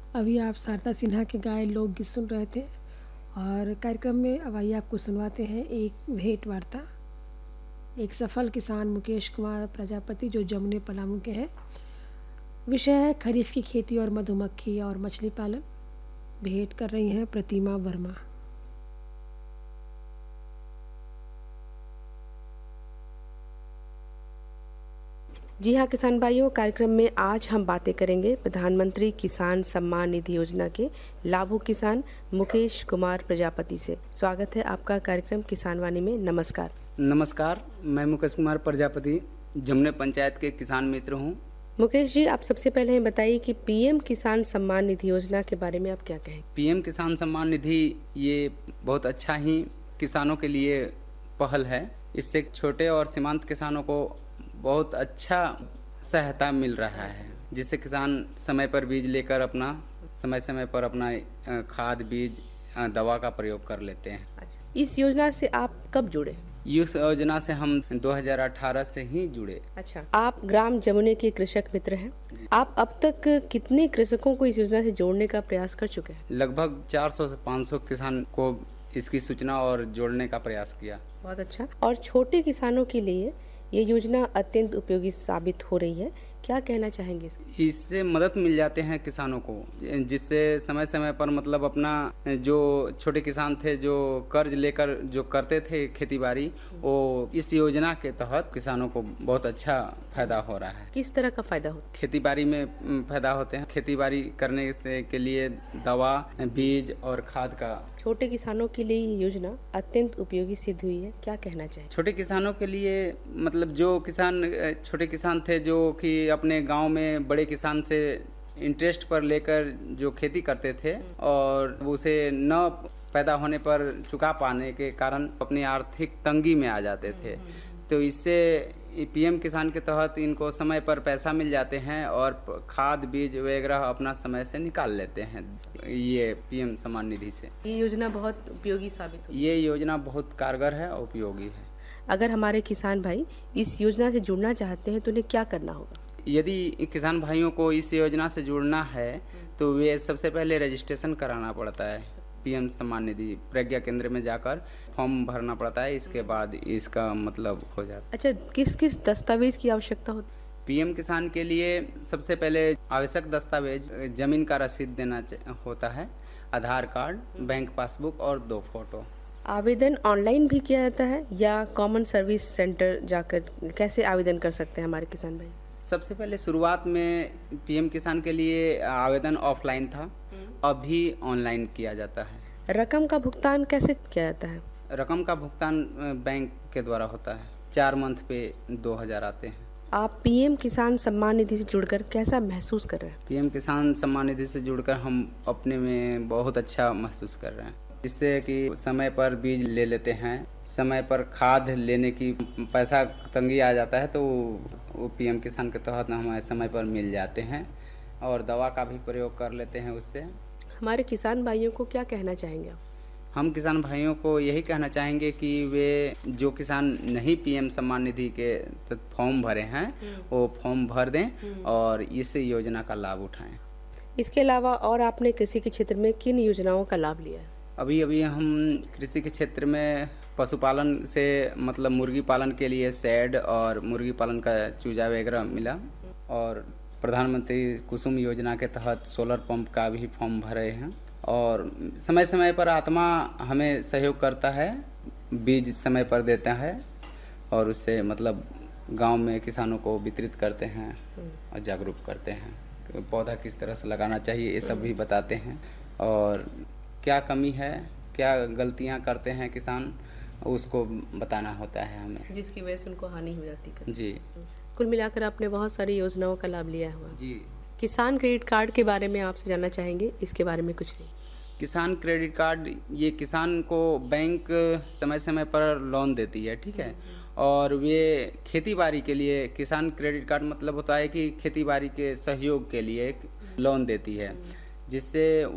अभी आप शारदा सिन्हा के गाए लोकगीत सुन रहे थे और कार्यक्रम में अब आइए आपको सुनवाते हैं एक भेंट वार्ता। एक सफल किसान मुकेश कुमार प्रजापति जो जमुने पलामू के हैं। विषय है खरीफ की खेती और मधुमक्खी और मछली पालन। भेंट कर रही हैं प्रतिमा वर्मा। जी हाँ किसान भाइयों, कार्यक्रम में आज हम बातें करेंगे प्रधानमंत्री किसान सम्मान निधि योजना के लाभुक किसान मुकेश कुमार प्रजापति से। स्वागत है आपका कार्यक्रम किसान वाणी में। नमस्कार। नमस्कार, मैं मुकेश कुमार प्रजापति जमुने पंचायत के किसान मित्र हूँ। मुकेश जी, आप सबसे पहले हमें बताइए कि पीएम किसान सम्मान निधि योजना के बारे में आप क्या कहें। पीएम किसान सम्मान निधि ये बहुत अच्छा ही किसानों के लिए पहल है। इससे छोटे और सीमांत किसानों को बहुत अच्छा सहायता मिल रहा है, जिससे किसान समय पर बीज लेकर अपना समय पर अपना खाद बीज दवा का प्रयोग कर लेते हैं। अच्छा, इस योजना से आप कब जुड़े? इस योजना से हम 2018 से ही जुड़े। अच्छा, आप ग्राम जमुने के कृषक मित्र हैं। आप अब तक कितने कृषकों को इस योजना से जोड़ने का प्रयास कर चुके हैं? लगभग 400 से 500 किसान को इसकी सूचना और जोड़ने का प्रयास किया। बहुत अच्छा। और छोटे किसानों के लिए ये योजना अत्यंत उपयोगी साबित हो रही है, क्या कहना चाहेंगे इससे मदद मिल जाते हैं किसानों को, जिससे समय समय पर मतलब अपना जो छोटे किसान थे जो कर्ज लेकर जो करते थे खेती बाड़ी, वो इस योजना के तहत किसानों को बहुत अच्छा फायदा हो रहा है। किस तरह का फायदा हो? खेती बाड़ी में फायदा होते हैं। खेती बाड़ी करने से के लिए दवा बीज और खाद का। छोटे किसानों के लिए ये योजना अत्यंत उपयोगी सिद्ध हुई है, क्या कहना चाहिए? छोटे किसानों के लिए मतलब जो किसान छोटे किसान थे जो कि अपने गांव में बड़े किसान से इंटरेस्ट पर लेकर जो खेती करते थे और उसे न पैदा होने पर चुका पाने के कारण अपनी आर्थिक तंगी में आ जाते थे, तो इससे पीएम किसान के तहत इनको समय पर पैसा मिल जाते हैं और खाद बीज वगैरह अपना समय से निकाल लेते हैं। ये पीएम सम्मान निधि से ये योजना बहुत उपयोगी साबित हुई। ये योजना बहुत कारगर है और उपयोगी है। अगर हमारे किसान भाई इस योजना से जुड़ना चाहते हैं तो उन्हें क्या करना होगा? यदि किसान भाइयों को इस योजना से जुड़ना है तो वे सबसे पहले रजिस्ट्रेशन कराना पड़ता है। पीएम सम्मान निधि प्रज्ञा केंद्र में जाकर फॉर्म भरना पड़ता है, इसके बाद इसका मतलब हो जाता है। अच्छा, किस किस दस्तावेज की आवश्यकता होती? पीएम किसान के लिए सबसे पहले आवश्यक दस्तावेज जमीन का रसीद देना होता है, आधार कार्ड, बैंक पासबुक और 2 फोटो। आवेदन ऑनलाइन भी किया जाता है या कॉमन सर्विस सेंटर जाकर कैसे आवेदन कर सकते हैं हमारे किसान भाई? सबसे पहले शुरुआत में पीएम किसान के लिए आवेदन ऑफलाइन था, अभी ऑनलाइन किया जाता है। रकम का भुगतान कैसे किया जाता है? रकम का भुगतान बैंक के द्वारा होता है। 4 मंथ पे 2000 आते हैं। आप पीएम किसान सम्मान निधि से जुड़कर कैसा महसूस कर रहे हैं? पीएम किसान सम्मान निधि से जुड़कर हम अपने में बहुत अच्छा महसूस कर रहे हैं, जिससे कि समय पर बीज ले लेते हैं, समय पर खाद लेने की पैसा तंगी आ जाता है तो वो पीएम किसान के तहत हमें समय पर मिल जाते हैं और दवा का भी प्रयोग कर लेते हैं उससे। हमारे किसान भाइयों को क्या कहना चाहेंगे आप? हम किसान भाइयों को यही कहना चाहेंगे कि वे जो किसान नहीं पीएम सम्मान निधि के फॉर्म भरे हैं वो फॉर्म भर दें और इस योजना का लाभ उठाएं। इसके अलावा और आपने कृषि के क्षेत्र में किन योजनाओं का लाभ लिया है? अभी हम कृषि के क्षेत्र में पशुपालन से मतलब मुर्गी पालन के लिए शेड और मुर्गी पालन का चूजा वगैरह मिला, और प्रधानमंत्री कुसुम योजना के तहत सोलर पंप का भी फॉर्म भरे हैं, और समय समय पर आत्मा हमें सहयोग करता है, बीज समय पर देता है और उससे मतलब गांव में किसानों को वितरित करते हैं और जागरूक करते हैं। पौधा किस तरह से लगाना चाहिए ये सब भी बताते हैं, और क्या कमी है, क्या गलतियां करते हैं किसान, उसको बताना होता है हमें, जिसकी वजह से उनको हानि हो जाती है। जी। कुल मिलाकर आपने बहुत सारी योजनाओं का लाभ लिया हुआ। जी। किसान क्रेडिट कार्ड के बारे में आपसे जानना चाहेंगे, इसके बारे में कुछ नहीं? किसान क्रेडिट कार्ड ये किसान को बैंक समय समय पर लोन देती है, ठीक है, और वे खेती बाड़ी के लिए किसान क्रेडिट कार्ड मतलब होता है कि खेती बाड़ी के सहयोग के लिए एक लोन देती है, जिससे